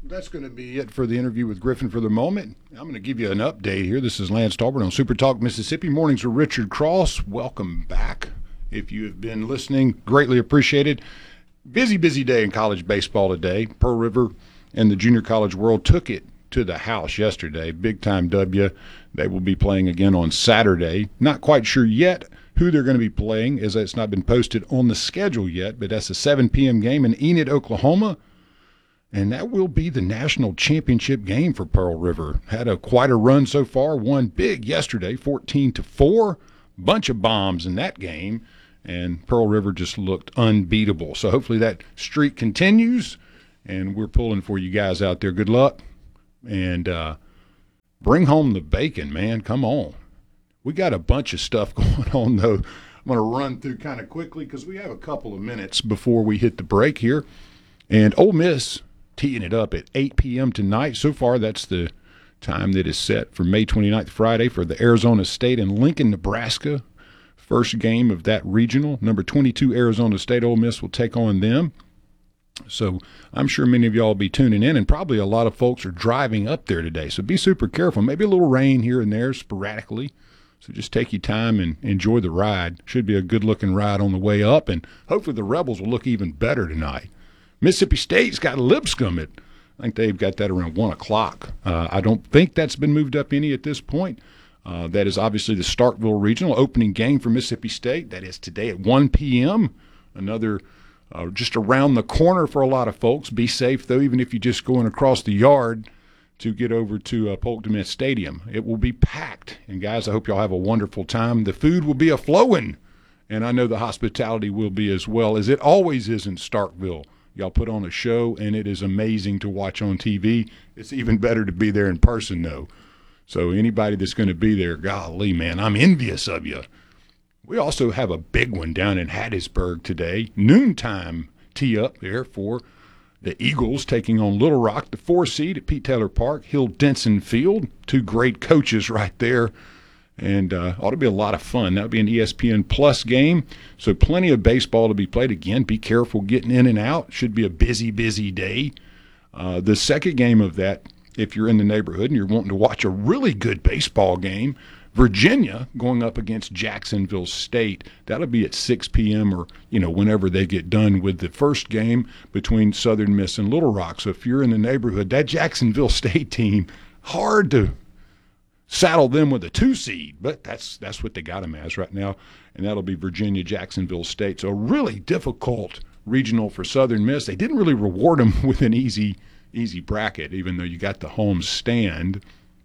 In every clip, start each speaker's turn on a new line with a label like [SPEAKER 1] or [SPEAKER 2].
[SPEAKER 1] That's going to be it for the interview with Griffin for the moment. I'm going to give you an update here. This is Lance Talbert on Super Talk Mississippi. Mornings with Richard Cross. Welcome back. If you have been listening, greatly appreciated. Busy day in college baseball today. Pearl River and the junior college world took it to the house yesterday. Big time W. They will be playing again on Saturday. Not quite sure yet who they're going to be playing, as it's not been posted on the schedule yet, but that's a 7 p.m. game in Enid, Oklahoma. And that will be the national championship game for Pearl River. Had quite a run so far. Won big yesterday, 14-4. Bunch of bombs in that game. And Pearl River just looked unbeatable. So hopefully that streak continues. And we're pulling for you guys out there. Good luck. And bring home the bacon, man. Come on. We got a bunch of stuff going on, though. I'm going to run through kind of quickly because we have a couple of minutes before we hit the break here. And Ole Miss teeing it up at 8 p.m. tonight. So far, that's the time that is set for May 29th, Friday, for the Arizona State and Lincoln, Nebraska. First game of that regional. Number 22, Arizona State. Ole Miss will take on them. So I'm sure many of y'all will be tuning in, and probably a lot of folks are driving up there today. So be super careful. Maybe a little rain here and there sporadically. So just take your time and enjoy the ride. Should be a good-looking ride on the way up, and hopefully the Rebels will look even better tonight. Mississippi State's got Lipscomb at, I think they've got that around 1 o'clock. I don't think that's been moved up any at this point. That is obviously the Starkville Regional opening game for Mississippi State. That is today at 1 p.m. Another just around the corner for a lot of folks. Be safe, though, even if you're just going across the yard to get over to Polk DeMint Stadium. It will be packed. And, guys, I hope y'all have a wonderful time. The food will be a-flowing, and I know the hospitality will be as well, as it always is in Starkville. Y'all put on a show, and it is amazing to watch on TV. It's even better to be there in person, though. So anybody that's going to be there, golly, man, I'm envious of you. We also have a big one down in Hattiesburg today. Noontime tee up there for the Eagles taking on Little Rock, the 4 seed at Pete Taylor Park, Hill Denson Field. Two great coaches right there. And ought to be a lot of fun. That'll be an ESPN Plus game. So plenty of baseball to be played. Again, be careful getting in and out. Should be a busy day. The second game of that, if you're in the neighborhood and you're wanting to watch a really good baseball game, Virginia going up against Jacksonville State. That'll be at 6 p.m. or, whenever they get done with the first game between Southern Miss and Little Rock. So if you're in the neighborhood, that Jacksonville State team, hard to saddle them with a 2 seed, but that's what they got them as right now, and that'll be Virginia, Jacksonville State. So a really difficult regional for Southern Miss. They didn't really reward them with an easy bracket, even though you got the home stand.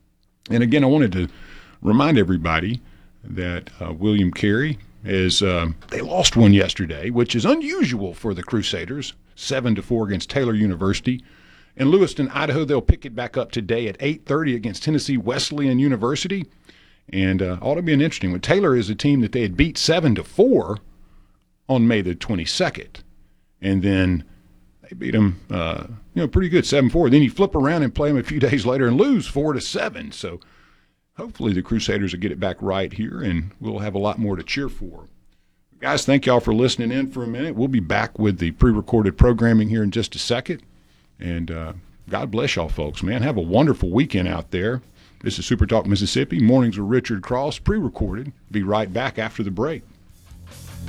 [SPEAKER 1] And again, I wanted to remind everybody that William Carey is they lost one yesterday, which is unusual for the Crusaders, 7-4 against Taylor University. In Lewiston, Idaho, they'll pick it back up today at 8:30 against Tennessee Wesleyan University. And ought to be an interesting one. Taylor is a team that they had beat 7-4 on May the 22nd. And then they beat them, pretty good, 7-4. Then you flip around and play them a few days later and lose 4-7. So hopefully the Crusaders will get it back right here, and we'll have a lot more to cheer for. Guys, thank y'all for listening in for a minute. We'll be back with the pre-recorded programming here in just a second. And God bless y'all folks, man. Have a wonderful weekend out there. This is Super Talk Mississippi. Mornings with Richard Cross, pre-recorded. Be right back after the break.